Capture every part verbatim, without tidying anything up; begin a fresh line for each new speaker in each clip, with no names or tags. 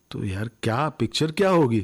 तो यार क्या पिक्चर क्या होगी,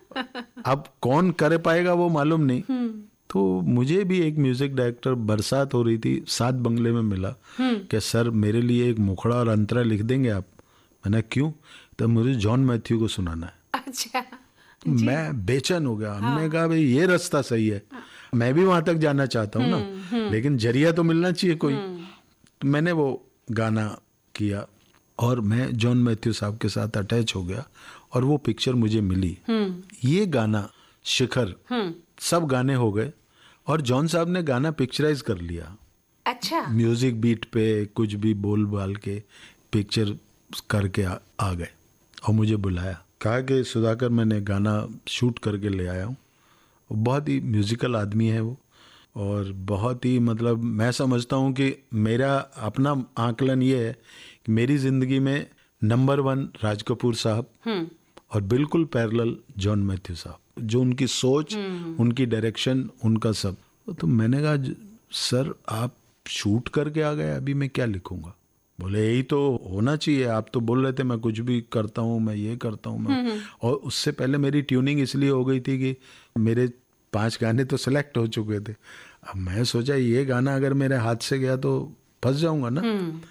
अब कौन कर पाएगा वो मालूम नहीं। तो मुझे भी एक म्यूजिक डायरेक्टर, बरसात हो रही थी, सात बंगले में मिला कि सर मेरे लिए एक मुखड़ा और अंतरा लिख देंगे आप। मैंने क्यों, तो मुझे जॉन मैथ्यू को सुनाना है।
अच्छा।
तो मैं बेचैन हो गया। हाँ। हमने कहा भाई ये रास्ता सही है, मैं भी वहां तक जाना चाहता हूँ ना, लेकिन जरिया तो मिलना चाहिए कोई। तो मैंने वो गाना किया और मैं जॉन मैथ्यू साहब के साथ अटैच हो गया और वो पिक्चर मुझे मिली। ये गाना शिखर, सब गाने हो गए और जॉन साहब ने गाना पिक्चराइज कर लिया।
अच्छा।
म्यूजिक बीट पे कुछ भी बोल बाल के पिक्चर करके आ, आ गए और मुझे बुलाया, कहा कि सुधाकर मैंने गाना शूट करके ले आया हूँ। बहुत ही म्यूजिकल आदमी है वो और बहुत ही, मतलब मैं समझता हूँ कि मेरा अपना आकलन ये है कि मेरी ज़िंदगी में नंबर वन राज कपूर साहब और बिल्कुल पैरेलल जॉन मैथ्यू साहब, जो उनकी सोच, उनकी डायरेक्शन, उनका सब। तो मैंने कहा सर आप शूट करके आ गए, अभी मैं क्या लिखूंगा। बोले यही तो होना चाहिए, आप तो बोल रहे थे मैं कुछ भी करता हूँ, मैं ये करता हूँ मैं। और उससे पहले मेरी ट्यूनिंग इसलिए हो गई थी कि मेरे पांच गाने तो सिलेक्ट हो चुके थे। अब मैं सोचा ये गाना अगर मेरे हाथ से गया तो फंस जाऊंगा ना।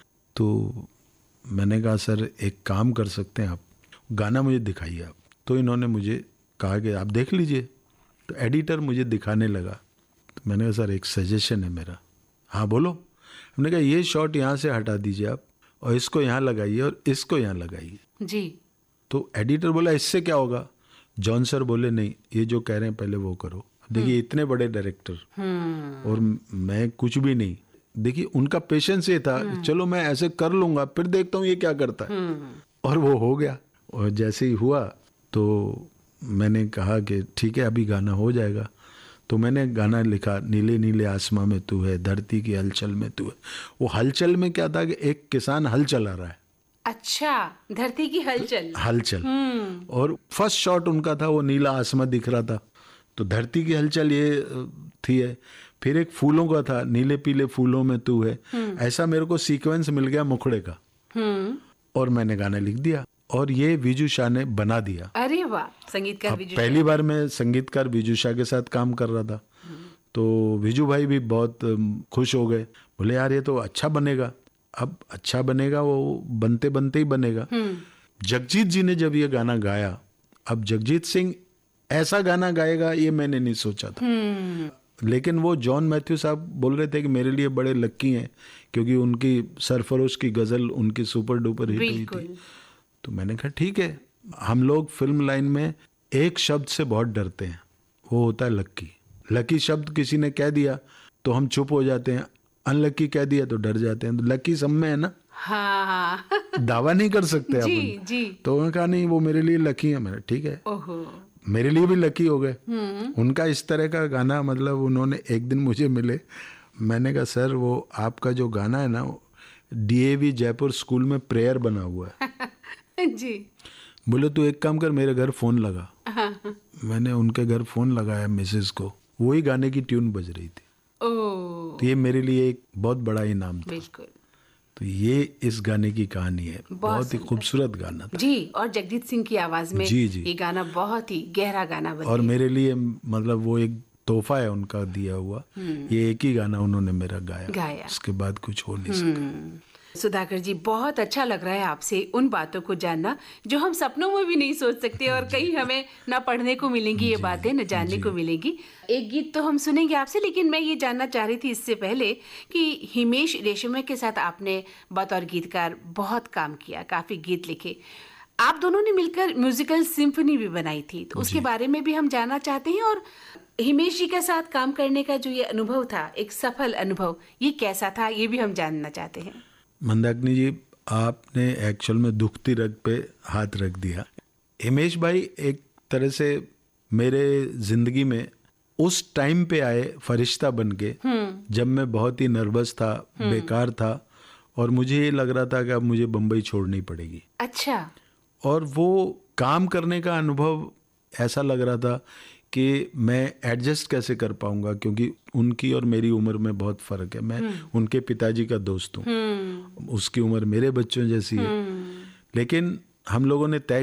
तो मैंने कहा सर एक काम कर सकते हैं आप, गाना मुझे दिखाइए आप। तो इन्होंने मुझे कहा कि आप देख लीजिए। तो एडिटर मुझे दिखाने लगा। तो मैंने कहा सर एक सजेशन है मेरा। हाँ बोलो। हमने कहा ये शॉट यहाँ से हटा दीजिए आप और इसको यहाँ लगाइए और इसको यहाँ लगाइए
जी।
तो एडिटर बोला इससे क्या होगा। जॉन सर बोले नहीं, ये जो कह रहे हैं पहले वो करो। देखिए इतने बड़े डायरेक्टर और मैं कुछ भी नहीं। देखिए उनका पेशेंस ये था, चलो मैं ऐसे कर लूंगा फिर देखता हूँ ये क्या करता है। और वो हो गया। और जैसे ही हुआ तो मैंने कहा कि ठीक है अभी गाना हो जाएगा। तो मैंने गाना लिखा, नीले नीले आसमां में तू है, धरती की हलचल में तू है। वो हलचल में क्या था कि एक किसान हल चला रहा है।
अच्छा, धरती की हलचल।
हलचल। और फर्स्ट शॉट उनका था, वो नीला आसमां दिख रहा था, तो धरती की हलचल ये थी है। फिर एक फूलों का था, नीले पीले फूलों में तू है। ऐसा मेरे को सीक्वेंस मिल गया मुखड़े का और मैंने गाना लिख दिया और ये विजू शाह ने बना दिया।
अरे वाह, संगीतकार विजू शाह।
पहली बार मैं संगीतकार विजू शाह के साथ काम कर रहा था। तो विजू भाई भी बहुत खुश हो गए, बोले यार ये तो अच्छा बनेगा। अब अच्छा बनेगा वो बनते बनते ही बनेगा। जगजीत जी ने जब ये गाना गाया, अब जगजीत सिंह ऐसा गाना गाएगा ये मैंने नहीं सोचा था। लेकिन वो जॉन मैथ्यू साहब बोल रहे थे कि मेरे लिए बड़े लक्की हैं क्योंकि उनकी सरफरोश की गजल उनकी सुपर डुपर हिट हुई थी। तो मैंने कहा ठीक है, हम लोग फिल्म लाइन में एक शब्द से बहुत डरते हैं, वो होता है लक्की। लकी शब्द किसी ने कह दिया तो हम चुप हो जाते हैं, अनलकी कह दिया तो डर जाते हैं। तो लकी सब में है ना।
हाँ।
दावा नहीं कर सकते
जी,
अपन।
जी।
तो उन्होंने कहा नहीं वो मेरे लिए लकी है। मैंने ठीक है,
ओहो।
मेरे लिए भी लकी हो गए। उनका इस तरह का गाना, मतलब उन्होंने एक दिन मुझे मिले, मैंने कहा सर वो आपका जो गाना है ना डीएवी जयपुर स्कूल में प्रेयर बना हुआ है। जी। बोले तू एक काम कर मेरे घर फोन लगा। हाँ। मैंने उनके घर फोन लगाया मिसेस को, वही गाने की ट्यून बज रही थी।
ओह।
तो ये मेरे लिए एक बहुत बड़ा इनाम था।
बिल्कुल।
तो ये इस गाने की कहानी है। बहुत, बहुत ही खूबसूरत गाना था
जी। और जगजीत सिंह की आवाज में जी, जी। ये गाना बहुत ही गहरा गाना बन
और मेरे लिए मतलब वो एक तोहफा है उनका दिया हुआ। ये एक ही गाना उन्होंने मेरा गाया, गाया। उसके बाद कुछ हो नहीं सका।
सुधाकर जी, बहुत अच्छा लग रहा है आपसे उन बातों को जानना जो हम सपनों में भी नहीं सोच सकते और कहीं हमें ना पढ़ने को मिलेंगी ये बातें, न जानने को मिलेंगी। एक गीत तो हम सुनेंगे आपसे, लेकिन मैं ये जानना चाह रही थी इससे पहले कि हिमेश रेशमिया के साथ आपने बतौर गीतकार बहुत काम किया, काफी गीत लिखे। आप दोनों ने मिलकर म्यूजिकल सिम्फनी भी बनाई थी, तो उसके बारे में भी हम जानना चाहते हैं। और हिमेश जी के साथ काम करने का जो ये अनुभव था, एक सफल अनुभव, ये कैसा था, ये भी हम जानना चाहते हैं।
मंदाकिनी जी, आपने एक्चुअल में दुखती रग पे हाथ रख दिया। हिमेश भाई एक तरह से मेरे जिंदगी में उस टाइम पे आए फरिश्ता बन के, जब मैं बहुत ही नर्वस था, बेकार था और मुझे ये लग रहा था कि अब मुझे बम्बई छोड़नी पड़ेगी।
अच्छा।
और वो काम करने का अनुभव ऐसा लग रहा था कि मैं एडजस्ट कैसे कर पाऊंगा, क्योंकि उनकी और मेरी उम्र में बहुत फर्क है। मैं उनके पिताजी का दोस्त हूँ, उसकी उम्र मेरे बच्चों जैसी है। लेकिन हम लोगों ने तय